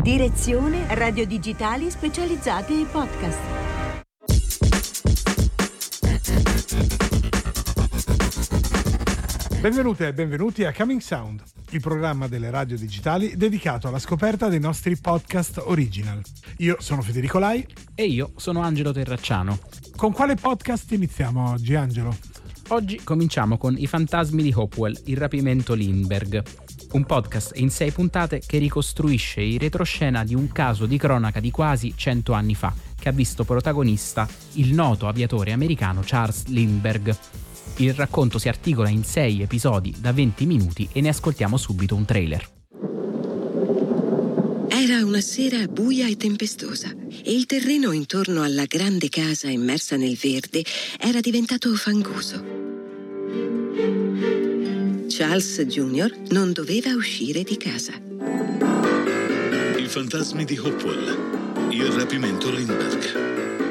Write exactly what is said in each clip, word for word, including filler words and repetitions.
Direzione Radio Digitali specializzati ai podcast. Benvenute e benvenuti a Coming Sound, il programma delle radio digitali dedicato alla scoperta dei nostri podcast original. Io sono Federico Lai e io sono Angelo Terracciano. Con quale podcast iniziamo oggi, Angelo? Oggi cominciamo con I fantasmi di Hopewell, il rapimento Lindbergh, un podcast in sei puntate che ricostruisce il retroscena di un caso di cronaca di quasi cento anni fa, che ha visto protagonista il noto aviatore americano Charles Lindbergh. Il racconto si articola in sei episodi da venti minuti e ne ascoltiamo subito un trailer. Era una sera buia e tempestosa e il terreno intorno alla grande casa immersa nel verde era diventato fangoso. Charles Junior non doveva uscire di casa. I fantasmi di Hopewell, il rapimento Lindbergh.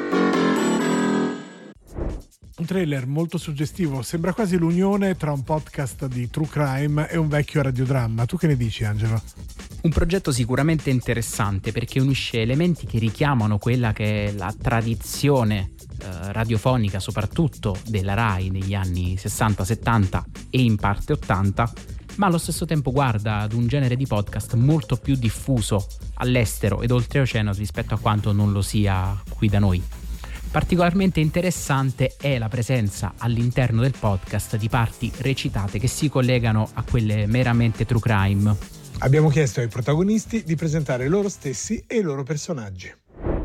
Un trailer molto suggestivo, sembra quasi l'unione tra un podcast di true crime e un vecchio radiodramma. Tu che ne dici, Angelo? Un progetto sicuramente interessante perché unisce elementi che richiamano quella che è la tradizione eh, radiofonica, soprattutto della Rai negli anni sessanta settanta e in parte ottanta, ma allo stesso tempo guarda ad un genere di podcast molto più diffuso all'estero ed oltreoceano rispetto a quanto non lo sia qui da noi. Particolarmente interessante è la presenza all'interno del podcast di parti recitate che si collegano a quelle meramente true crime. Abbiamo chiesto ai protagonisti di presentare loro stessi e i loro personaggi.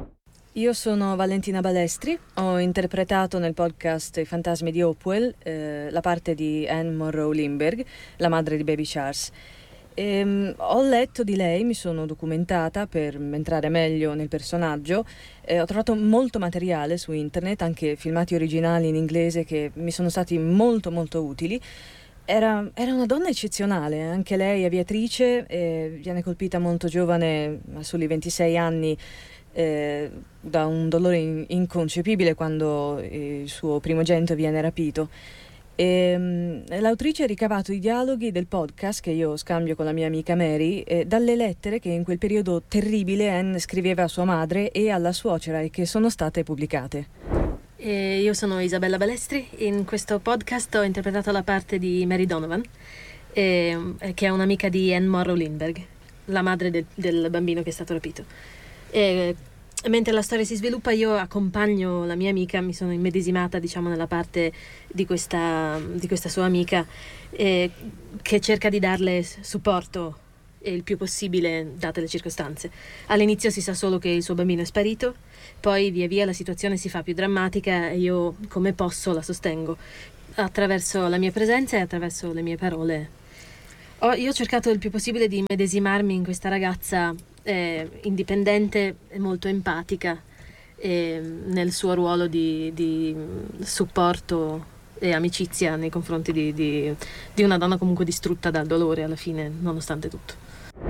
Io sono Valentina Balestri, ho interpretato nel podcast I fantasmi di Hopewell eh, la parte di Anne Monroe Lindbergh, la madre di Baby Charles. E, ho letto di lei, mi sono documentata per entrare meglio nel personaggio, eh, ho trovato molto materiale su internet, anche filmati originali in inglese che mi sono stati molto molto utili. Era, era una donna eccezionale, anche lei aviatrice, eh, viene colpita molto giovane, a soli ventisei anni, eh, da un dolore in, inconcepibile quando eh, il suo primogenito viene rapito. E, mh, l'autrice ha ricavato i dialoghi del podcast che io scambio con la mia amica Mary eh, dalle lettere che in quel periodo terribile Anne scriveva a sua madre e alla suocera e che sono state pubblicate. E io sono Isabella Balestri, in questo podcast ho interpretato la parte di Mary Donovan, eh, che è un'amica di Anne Monroe Lindbergh, la madre del, del bambino che è stato rapito. E, mentre la storia si sviluppa io accompagno la mia amica, mi sono immedesimata diciamo nella parte di questa, di questa sua amica eh, che cerca di darle supporto il più possibile date le circostanze. All'inizio si sa solo che il suo bambino è sparito, poi via via la situazione si fa più drammatica e io come posso la sostengo attraverso la mia presenza e attraverso le mie parole. Ho, io ho cercato il più possibile di medesimarmi in questa ragazza eh, indipendente e molto empatica eh, nel suo ruolo di, di supporto e amicizia nei confronti di, di, di una donna comunque distrutta dal dolore alla fine, nonostante tutto.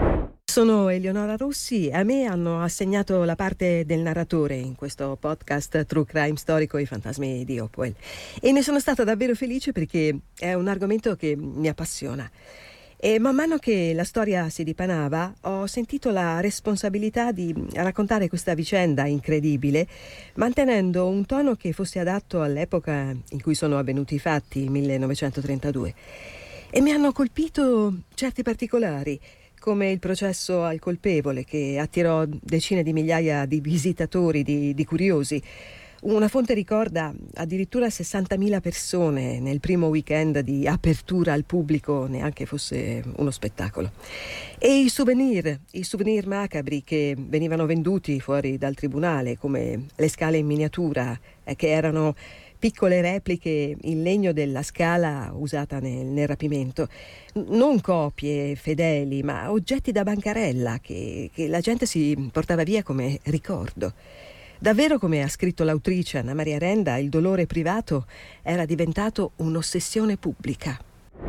Sono Eleonora Rossi, a me hanno assegnato la parte del narratore in questo podcast True Crime storico I fantasmi di Hopewell e ne sono stata davvero felice perché è un argomento che mi appassiona. E man mano che la storia si dipanava ho sentito la responsabilità di raccontare questa vicenda incredibile mantenendo un tono che fosse adatto all'epoca in cui sono avvenuti i fatti, millenovecentotrentadue. E mi hanno colpito certi particolari, come il processo al colpevole che attirò decine di migliaia di visitatori, di, di curiosi. Una fonte ricorda addirittura sessantamila persone nel primo weekend di apertura al pubblico, neanche fosse uno spettacolo. E i souvenir, i souvenir macabri che venivano venduti fuori dal tribunale, come le scale in miniatura, eh, che erano piccole repliche in legno della scala usata nel, nel rapimento. Non copie fedeli, ma oggetti da bancarella che, che la gente si portava via come ricordo. Davvero, come ha scritto l'autrice Anna Maria Renda, il dolore privato era diventato un'ossessione pubblica.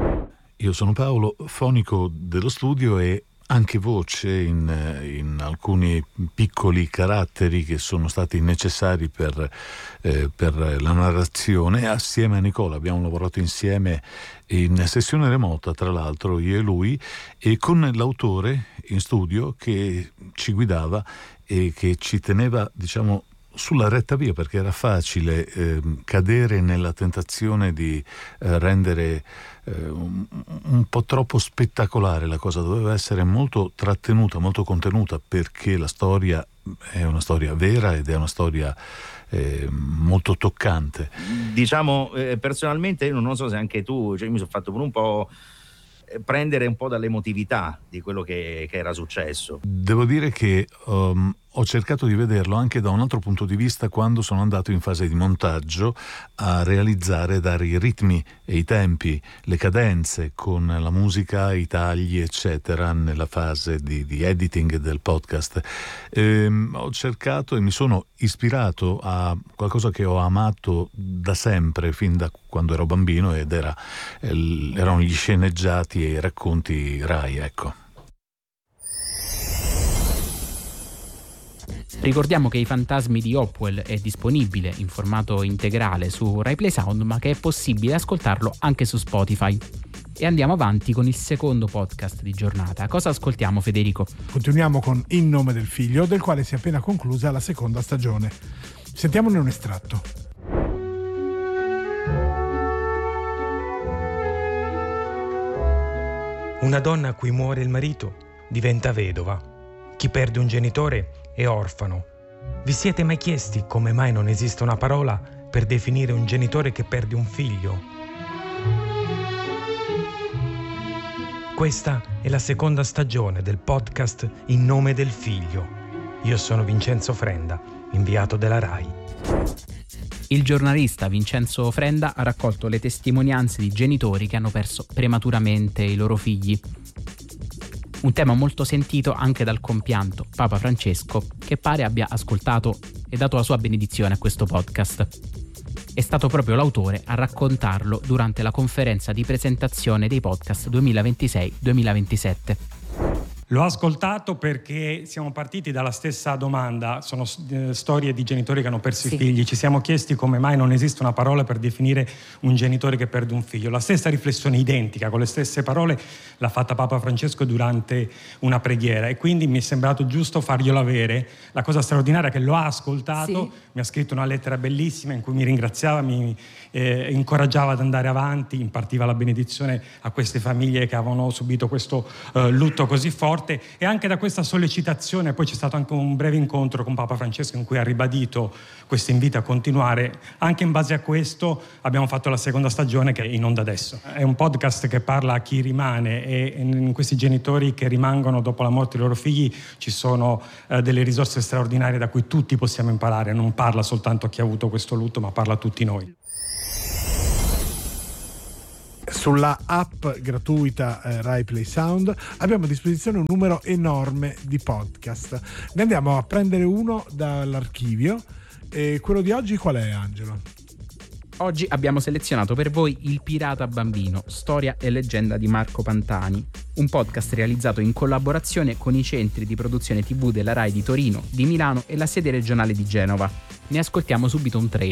Io sono Paolo, fonico dello studio e anche voce in, in alcuni piccoli caratteri che sono stati necessari per, eh, per la narrazione. Assieme a Nicola abbiamo lavorato insieme in sessione remota, tra l'altro io e lui, e con l'autore in studio che ci guidava e che ci teneva, diciamo, sulla retta via, perché era facile eh, cadere nella tentazione di eh, rendere eh, un, un po' troppo spettacolare la cosa. Doveva essere molto trattenuta, molto contenuta, perché la storia è una storia vera ed è una storia eh, molto toccante. Diciamo, eh, personalmente io non so se anche tu, cioè, mi sono fatto pure un po' prendere un po' dall'emotività di quello che, che era successo. Devo dire che um, ho cercato di vederlo anche da un altro punto di vista quando sono andato in fase di montaggio a realizzare, dare i ritmi e i tempi, le cadenze con la musica, i tagli eccetera nella fase di, di editing del podcast. Ehm, ho cercato e mi sono ispirato a qualcosa che ho amato da sempre, fin da quando ero bambino, ed era, erano gli sceneggiati e i racconti Rai, ecco. Ricordiamo che I fantasmi di Hopewell è disponibile in formato integrale su Rai Play Sound, ma che è possibile ascoltarlo anche su Spotify. E andiamo avanti con il secondo podcast di giornata. Cosa ascoltiamo, Federico? Continuiamo con In nome del figlio, del quale si è appena conclusa la seconda stagione. Sentiamone un estratto. Una donna a cui muore il marito diventa vedova. Chi perde un genitore è orfano. Vi siete mai chiesti come mai non esiste una parola per definire un genitore che perde un figlio? Questa è la seconda stagione del podcast In nome del figlio. Io sono Vincenzo Frenda, inviato della Rai. Il giornalista Vincenzo Frenda ha raccolto le testimonianze di genitori che hanno perso prematuramente i loro figli. Un tema molto sentito anche dal compianto Papa Francesco, che pare abbia ascoltato e dato la sua benedizione a questo podcast. È stato proprio l'autore a raccontarlo durante la conferenza di presentazione dei podcast duemilaventisei duemilaventisette. L'ho ascoltato perché siamo partiti dalla stessa domanda, sono eh, storie di genitori che hanno perso sì. i figli, ci siamo chiesti come mai non esiste una parola per definire un genitore che perde un figlio. La stessa riflessione identica, con le stesse parole, l'ha fatta Papa Francesco durante una preghiera, e quindi mi è sembrato giusto farglielo avere. La cosa straordinaria è che lo ha ascoltato, sì. mi ha scritto una lettera bellissima in cui mi ringraziava, mi eh, incoraggiava ad andare avanti, impartiva la benedizione a queste famiglie che avevano subito questo eh, lutto così forte. E anche da questa sollecitazione poi c'è stato anche un breve incontro con Papa Francesco in cui ha ribadito questo invito a continuare. Anche in base a questo abbiamo fatto la seconda stagione, che è in onda adesso. È un podcast che parla a chi rimane, e in questi genitori che rimangono dopo la morte dei loro figli ci sono eh, delle risorse straordinarie da cui tutti possiamo imparare. Non parla soltanto a chi ha avuto questo lutto, ma parla a tutti noi. Sulla app gratuita eh, Rai Play Sound abbiamo a disposizione un numero enorme di podcast. Ne andiamo a prendere uno dall'archivio. E quello di oggi qual è, Angelo? Oggi abbiamo selezionato per voi Il pirata bambino, storia e leggenda di Marco Pantani, un podcast realizzato in collaborazione con i centri di produzione tivù della Rai di Torino, di Milano e la sede regionale di Genova. Ne ascoltiamo subito un trailer.